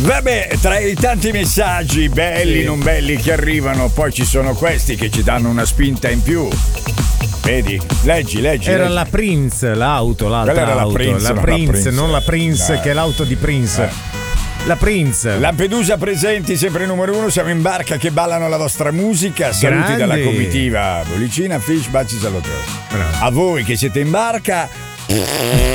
Vabbè, tra i tanti messaggi belli, non belli che arrivano, poi ci sono questi che ci danno una spinta in più. Vedi? Leggi. Era la Prince, l'auto, l'altra Quella era auto. la Prince, non la Prince, che è l'auto di Prince. La Prince. Lampedusa presenti, sempre numero 1, siamo in barca che ballano la vostra musica. Saluti Grandi. dalla comitiva Bollicina, Fish, baci, saluti. A voi che siete in barca.